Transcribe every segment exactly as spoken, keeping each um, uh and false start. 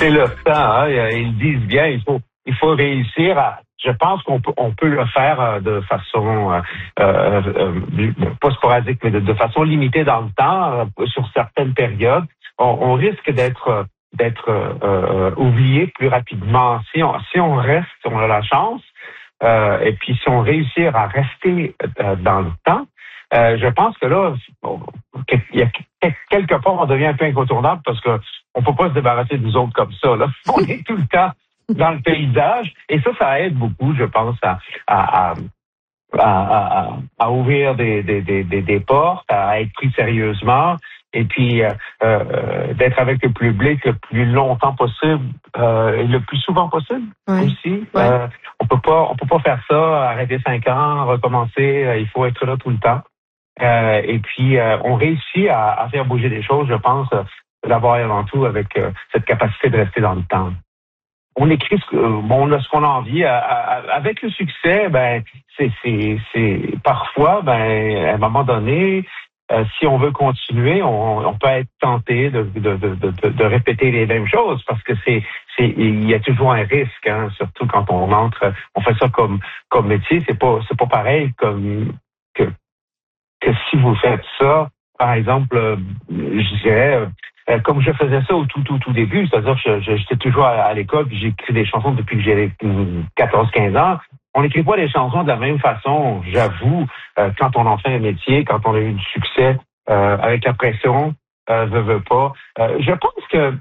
C'est le temps, hein, ils disent bien, il faut, il faut réussir à, je pense qu'on peut, on peut le faire euh, de façon, euh, euh, euh, pas sporadique, mais de, de façon limitée dans le temps, euh, sur certaines périodes. On, on risque d'être, d'être euh, euh, oublié plus rapidement. Si on, si on reste, si on a la chance, euh, et puis si on réussit à rester euh, dans le temps, euh, je pense que là, il y a quelque part, on devient un peu incontournable parce que on peut pas se débarrasser de nous autres comme ça. Là. On est tout le temps dans le paysage et ça, ça aide beaucoup, je pense, à, à, à, à, à, à ouvrir des, des, des, des portes, à être pris sérieusement et puis euh, euh, d'être avec le public le plus longtemps possible euh, et le plus souvent possible oui. aussi. Ouais. Euh, on peut pas, on peut pas faire ça, arrêter cinq ans, recommencer. Euh, il faut être là tout le temps. Euh, et puis, euh, on réussit à, à faire bouger des choses, je pense, euh, d'abord et avant tout avec euh, cette capacité de rester dans le temps. On écrit ce, euh, bon, ce qu'on a envie. À, à, avec le succès, ben, c'est, c'est, c'est parfois, ben, à un moment donné, euh, si on veut continuer, on, on peut être tenté de, de, de, de, de répéter les mêmes choses parce que c'est, c'est, il y a toujours un risque, hein, surtout quand on entre, on fait ça comme, comme métier, c'est pas, c'est pas pareil comme que que si vous faites ça, par exemple, euh, je dirais, euh, comme je faisais ça au tout, tout, tout début, c'est-à-dire que je, j'étais toujours à, à l'école, puis j'écris des chansons depuis que j'avais quatorze quinze ans. On n'écrit pas des chansons de la même façon, j'avoue, euh, quand on en fait un métier, quand on a eu du succès, euh, avec la pression, euh, veut, veut pas. Euh, je pense que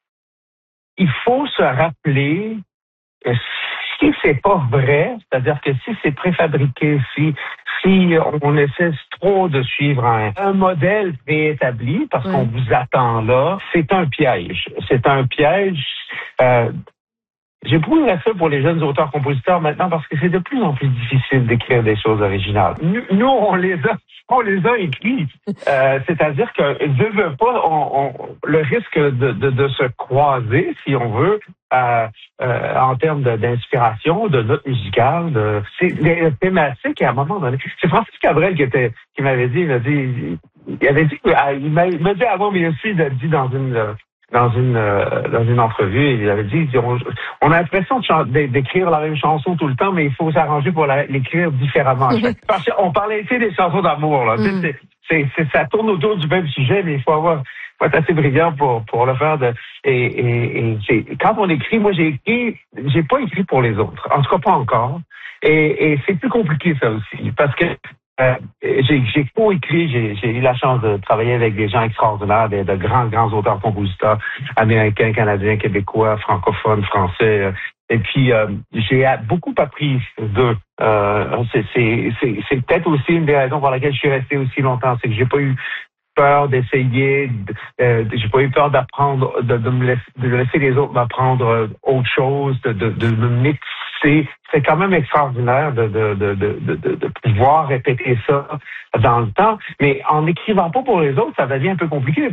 il faut se rappeler que si c'est pas vrai, c'est-à-dire que si c'est préfabriqué, si si on essaie trop de suivre un, un modèle préétabli parce oui. qu'on vous attend là, c'est un piège. C'est un piège. Euh, J'ai beaucoup de respect pour les jeunes auteurs-compositeurs maintenant parce que c'est de plus en plus difficile d'écrire des choses originales. Nous, nous on les a, on les a écrits. Euh, c'est-à-dire que, veut, veut pas, on, on, le risque de, de, de se croiser, si on veut, euh, euh, en termes de, d'inspiration, de notes musicales, de, c'est des thématiques. Et à un moment donné, c'est Francis Cabrel qui était, qui m'avait dit, il m'a dit, il avait dit, il m'a, il m'a dit avant, mais aussi il a dit dans une dans une euh, dans une entrevue, il avait dit on, on a l'impression de chan- d'écrire la même chanson tout le temps, mais il faut s'arranger pour la, l'écrire différemment. Parce qu'on parlait ici des chansons d'amour, là. Mm. C'est, c'est, c'est, ça tourne autour du même sujet, mais il faut avoir faut être assez brillant pour pour le faire. De, et et, et c'est, quand on écrit, moi j'ai écrit, j'ai pas écrit pour les autres, en tout cas pas encore. Et, et c'est plus compliqué ça aussi, parce que Euh, j'ai, j'ai co-écrit, j'ai, j'ai eu la chance de travailler avec des gens extraordinaires, de, de grands, grands auteurs-compositeurs américains, canadiens, québécois, francophones, français. Euh, et puis, euh, j'ai beaucoup appris d'eux. Euh, c'est, c'est, c'est, c'est peut-être aussi une des raisons pour laquelle je suis resté aussi longtemps. C'est que j'ai pas eu peur d'essayer, euh, j'ai pas eu peur d'apprendre, de, de me laisser, de laisser les autres m'apprendre autre chose, de, de, de me mixer. C'est quand même extraordinaire de, de, de, de, de, de pouvoir répéter ça dans le temps. Mais en n'écrivant pas pour les autres, ça devient un peu compliqué.